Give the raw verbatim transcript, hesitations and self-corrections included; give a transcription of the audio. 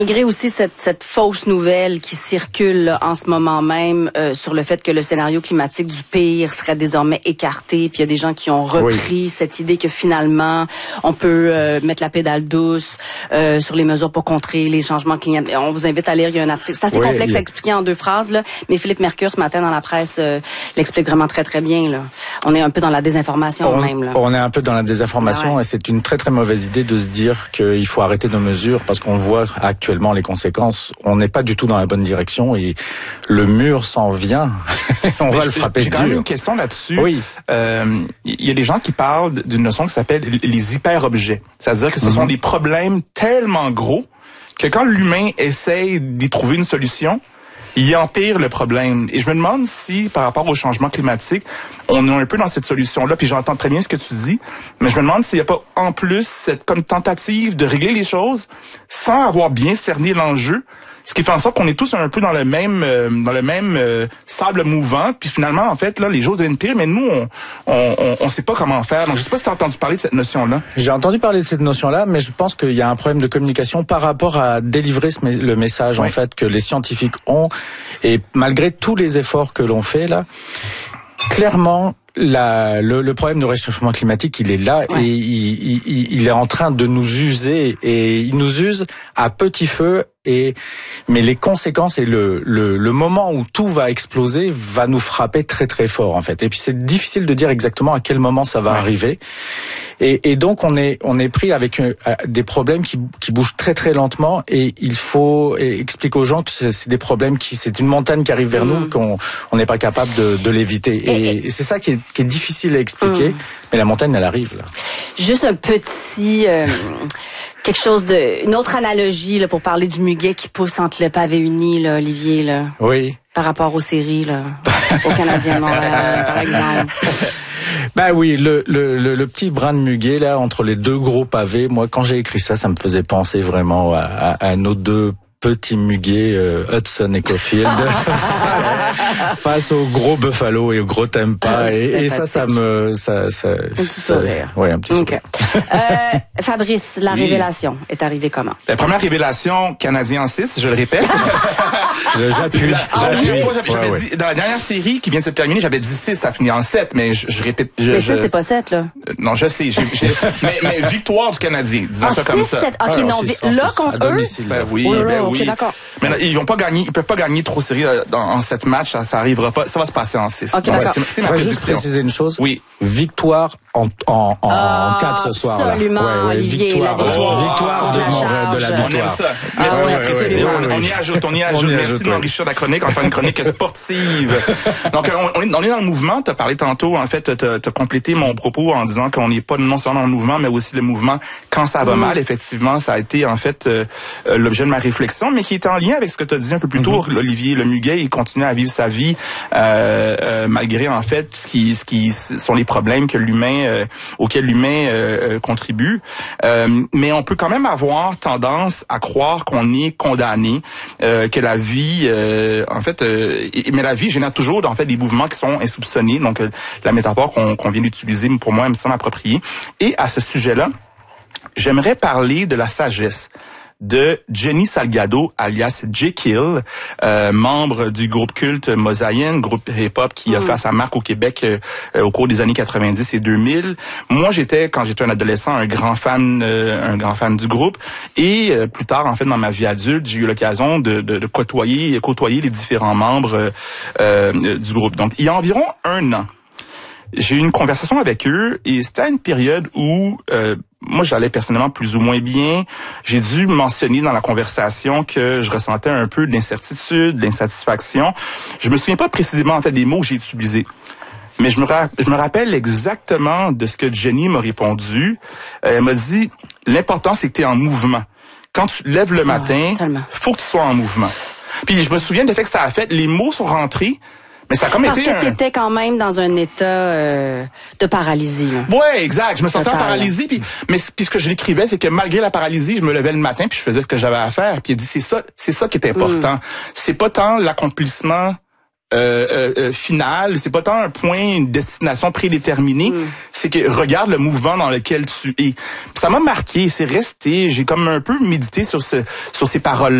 Malgré aussi cette, cette fausse nouvelle qui circule là, en ce moment même euh, sur le fait que le scénario climatique du pire serait désormais écarté, puis il y a des gens qui ont repris oui. cette idée que finalement on peut euh, mettre la pédale douce euh, sur les mesures pour contrer les changements climatiques. On vous invite à lire, il y a un article, c'est assez oui, complexe a... à expliquer en deux phrases là, mais Philippe Mercure ce matin dans la presse euh, l'explique vraiment très très bien là. On est un peu dans la désinformation on, même là. On est un peu dans la désinformation ouais. et c'est une très très mauvaise idée de se dire qu'il faut arrêter nos mesures parce qu'on voit actuellement les conséquences, on n'est pas du tout dans la bonne direction et le mur s'en vient. on Mais va le frapper dur. J'ai quand même une question là-dessus. Oui. Euh, il y a des gens qui parlent d'une notion qui s'appelle les hyper-objets. C'est-à-dire que ce mm-hmm. sont des problèmes tellement gros que quand l'humain essaye d'y trouver une solution, il empire le problème. Et je me demande si, par rapport au changement climatique, on est un peu dans cette solution-là, puis j'entends très bien ce que tu dis, mais je me demande s'il n'y a pas en plus cette comme tentative de régler les choses sans avoir bien cerné l'enjeu, ce qui fait en sorte qu'on est tous un peu dans le même euh, dans le même euh, sable mouvant, puis finalement, en fait, là, les choses deviennent pires, mais nous, on on, on, on sait pas comment faire. Donc, je sais pas si tu as entendu parler de cette notion-là. J'ai entendu parler de cette notion-là, mais je pense qu'il y a un problème de communication par rapport à délivrer ce, le message, oui. en fait, que les scientifiques ont, et malgré tous les efforts que l'on fait, là, clairement, La, le, le problème du réchauffement climatique, il est là ouais. et il, il, il est en train de nous user et il nous use à petit feu. Et mais les conséquences et le, le le moment où tout va exploser va nous frapper très très fort en fait. Et puis c'est difficile de dire exactement à quel moment ça va ouais. arriver. Et, et donc on est on est pris avec euh, des problèmes qui qui bougent très très lentement et il faut expliquer aux gens que c'est, c'est des problèmes qui c'est une montagne qui arrive vers mmh. nous qu'on on n'est pas capable de, de l'éviter. Et, et, et c'est ça qui est qui est difficile à expliquer. Mmh. Mais la montagne elle arrive là. Juste un petit euh... quelque chose de, une autre analogie là pour parler du muguet qui pousse entre le pavé uni, là, Olivier là. Oui. Par rapport aux séries là, au Canadien de Montréal, par exemple. Ben oui, le, le le le petit brin de muguet là entre les deux gros pavés. Moi, quand j'ai écrit ça, ça me faisait penser vraiment à, à, à nos deux petits muguets euh, Hudson et Caulfield face, face au gros Buffalo et au gros Tampa et, et ça ça me ça ça un petit ça, sourire. Ouais, un petit okay. sourire. euh, Fabrice, la oui. révélation est arrivée comment? La première révélation, Canadien en six, je le répète. J'appuie. J'appuie. J'avais ouais, dit ouais. dans la dernière série qui vient de se terminer, j'avais dit six, ça finit en sept, mais je, je répète. Je, mais ça, je... c'est pas sept là. Euh, non, je sais. J'ai, j'ai... mais, mais victoire du Canadien, disons ah, ça six, comme ça. sept. Ok, non, vi... là contre eux. Ben oui, oh là, ben okay, oui. D'accord. Mais là, ils vont pas gagner, ils peuvent pas gagner trop séries dans, en sept matchs, ça, ça arrivera pas. Ça va se passer en six. Okay, donc, c'est, c'est ma prédiction. Juste préciser une chose. Oui. Victoire en en en ah, quatre ce soir. Absolument, là. Ouais, ouais, Olivier. Victoire, la victoire, oh, victoire de, la de la victoire. On aime ça. Ah, Merci ouais, de préciser. ouais, ouais, on, ouais. on y ajoute, on y ajoute. On y Merci ajoute, de m'enrichir la chronique, en faire une chronique sportive. Donc, on, on, est, on est dans le mouvement. Tu as parlé tantôt, en fait, tu as complété mon propos en disant qu'on n'est pas non seulement dans le mouvement, mais aussi le mouvement quand ça va mmh. mal. Effectivement, ça a été, en fait, euh, l'objet de ma réflexion, mais qui est en lien avec ce que tu as dit un peu plus tôt, mmh. Olivier. Le muguet, il continue à vivre sa vie euh, euh, malgré, en fait, ce qui, ce qui sont les problèmes que l'humain, euh, auxquels l'humain euh, contribue. Euh, mais on peut quand même avoir tendance à croire qu'on est condamné, euh, que la vie, euh, en fait, euh, mais la vie génère toujours, en fait, des mouvements qui sont insoupçonnés. Donc, euh, la métaphore qu'on, qu'on vient d'utiliser, pour moi, elle me semble appropriée. Et à ce sujet-là, j'aimerais parler de la sagesse de Jenny Salgado, alias Jekyll, euh, membre du groupe culte Mosaïen, groupe hip-hop qui a mmh. fait sa marque au Québec euh, au cours des années quatre-vingt-dix et deux mille. Moi, j'étais, quand j'étais un adolescent, un grand fan, euh, un grand fan du groupe. Et euh, plus tard, en fait, dans ma vie adulte, j'ai eu l'occasion de, de, de côtoyer, côtoyer les différents membres euh, du groupe. Donc, il y a environ un an, j'ai eu une conversation avec eux et c'était à une période où euh, moi, j'allais personnellement plus ou moins bien. J'ai dû mentionner dans la conversation que je ressentais un peu de l'incertitude, de l'insatisfaction. Je me souviens pas précisément en fait des mots que j'ai utilisés. Mais je me, ra- je me rappelle exactement de ce que Jenny m'a répondu. Euh, elle m'a dit, l'important, c'est que tu es en mouvement. Quand tu lèves le matin, oh, faut que tu sois en mouvement. Puis je me souviens de fait que ça a fait, les mots sont rentrés, mais ça a comme Parce été que tu étais un... quand même dans un état euh, de paralysie. Là. Ouais, exact. Je me sentais en Total. paralysie. Puis, mais puis ce que je l'écrivais, c'est que malgré la paralysie, je me levais le matin puis je faisais ce que j'avais à faire. Puis il dit c'est ça, c'est ça qui est important. Mm. C'est pas tant l'accomplissement euh, euh, final, c'est pas tant un point, une destination prédéterminée, mm. c'est que regarde le mouvement dans lequel tu es. Puis ça m'a marqué, c'est resté, j'ai comme un peu médité sur ce sur ces paroles